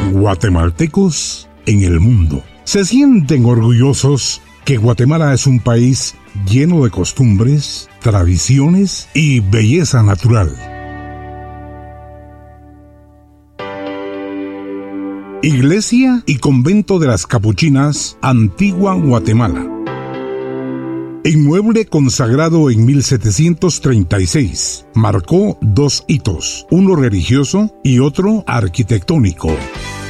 Guatemaltecos en el mundo se sienten orgullosos que Guatemala es un país lleno de costumbres, tradiciones y belleza natural. Iglesia y Convento de las Capuchinas, Antigua Guatemala. Inmueble consagrado en 1736, marcó dos hitos, uno religioso y otro arquitectónico.